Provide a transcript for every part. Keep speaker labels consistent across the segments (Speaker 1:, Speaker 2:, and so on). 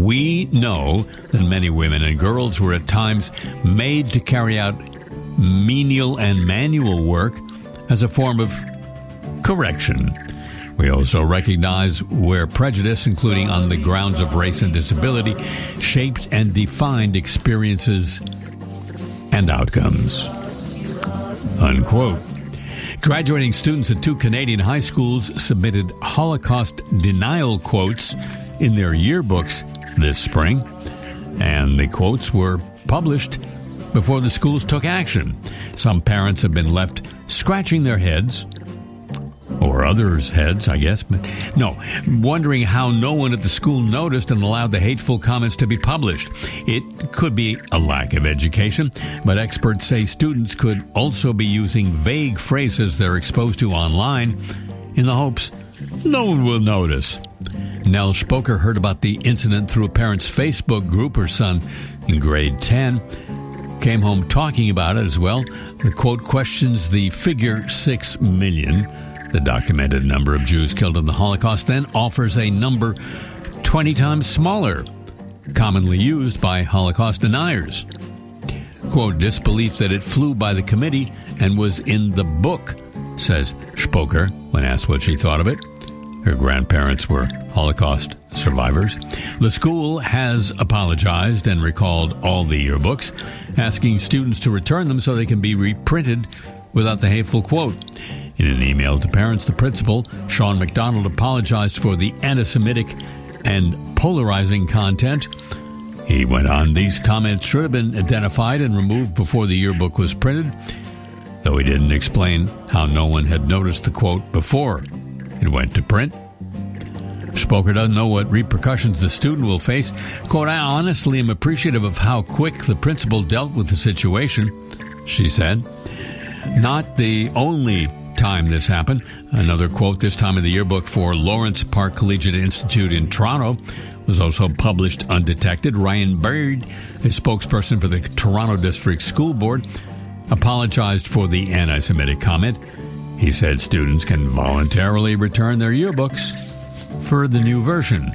Speaker 1: We know that many women and girls were at times made to carry out menial and manual work as a form of correction. We also recognize where prejudice, including on the grounds of race and disability, shaped and defined experiences and outcomes. Unquote. Graduating students at 2 Canadian high schools submitted Holocaust denial quotes in their yearbooks this spring, and the quotes were published before the schools took action. Some parents have been left scratching their heads, or others' heads, I guess, but no, wondering how no one at the school noticed and allowed the hateful comments to be published. It could be a lack of education, but experts say students could also be using vague phrases they're exposed to online in the hopes no one will notice. Nell Spoker heard about the incident through a parent's Facebook group. Her son, in grade 10, came home talking about it as well. The quote questions the figure 6 million, the documented number of Jews killed in the Holocaust, then offers a number 20 times smaller, commonly used by Holocaust deniers. Quote, disbelief that it flew by the committee and was in the book, says Spoker when asked what she thought of it. Her grandparents were Holocaust survivors. The school has apologized and recalled all the yearbooks, asking students to return them so they can be reprinted without the hateful quote. In an email to parents, the principal, Sean McDonald, apologized for the anti-Semitic and polarizing content. He went on, these comments should have been identified and removed before the yearbook was printed, though he didn't explain how no one had noticed the quote before it went to print. Spoker doesn't know what repercussions the student will face. Quote, I honestly am appreciative of how quick the principal dealt with the situation, she said. Not the only time this happened. Another quote, this time in the yearbook for Lawrence Park Collegiate Institute in Toronto, was also published undetected. Ryan Baird, a spokesperson for the Toronto District School Board, apologized for the anti-Semitic comment. He said students can voluntarily return their yearbooks for the new version,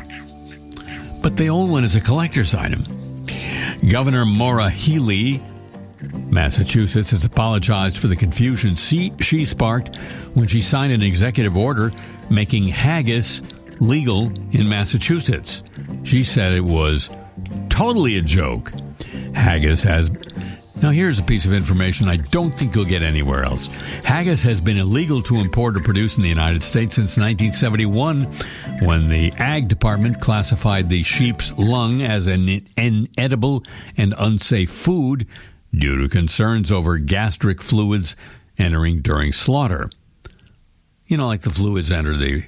Speaker 1: but the old one is a collector's item. Governor Maura Healey, Massachusetts, has apologized for the confusion she sparked when she signed an executive order making haggis legal in Massachusetts. She said it was totally a joke. Haggis has... Now, here's a piece of information I don't think you'll get anywhere else. Haggis has been illegal to import or produce in the United States since 1971, when the Ag Department classified the sheep's lung as an inedible and unsafe food due to concerns over gastric fluids entering during slaughter. You know, like the fluids enter the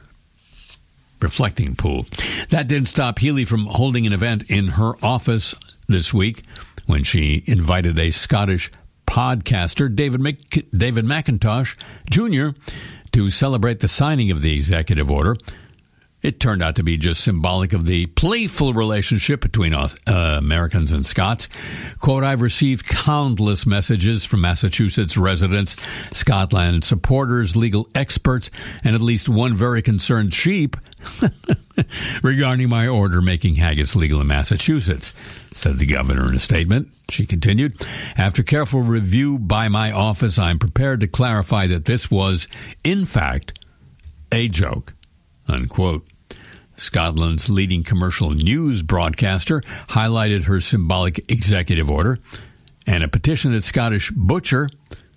Speaker 1: reflecting pool. That didn't stop Healey from holding an event in her office this week when she invited a Scottish podcaster, David McIntosh Jr., to celebrate the signing of the executive order. It turned out to be just symbolic of the playful relationship between Americans and Scots. Quote, I've received countless messages from Massachusetts residents, Scotland supporters, legal experts, and at least one very concerned sheep regarding my order making haggis legal in Massachusetts, said the governor in a statement. She continued, after careful review by my office, I'm prepared to clarify that this was, in fact, a joke, unquote. Scotland's leading commercial news broadcaster highlighted her symbolic executive order, and a petition that a Scottish butcher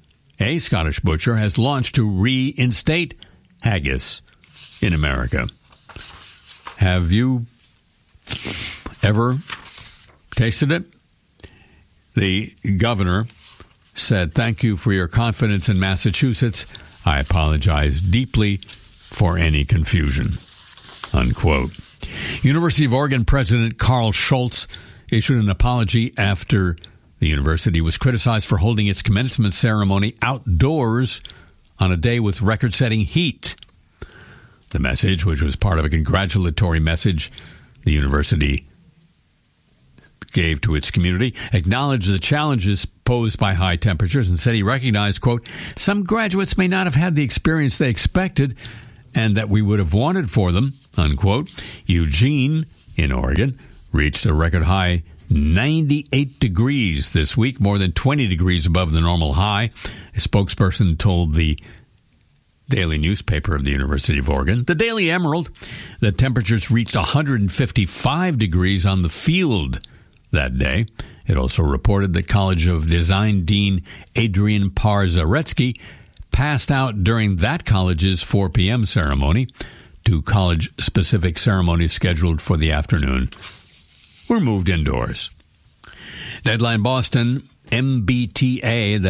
Speaker 1: has launched to reinstate haggis in America. Have you ever tasted it? The governor said, thank you for your confidence in Massachusetts. I apologize deeply for any confusion, unquote. University of Oregon President Carl Schultz issued an apology after the university was criticized for holding its commencement ceremony outdoors on a day with record-setting heat. The message, which was part of a congratulatory message the university gave to its community, acknowledged the challenges posed by high temperatures and said he recognized, quote, some graduates may not have had the experience they expected and that we would have wanted for them, unquote. Eugene, in Oregon, reached a record high 98 degrees this week, more than 20 degrees above the normal high. A spokesperson told the daily newspaper of the University of Oregon, the Daily Emerald, that temperatures reached 155 degrees on the field that day. It also reported that College of Design Dean Adrian Parzaretsky passed out during that college's 4 p.m. ceremony. 2 college-specific ceremonies scheduled for the afternoon were moved indoors. Deadline Boston, MBTA,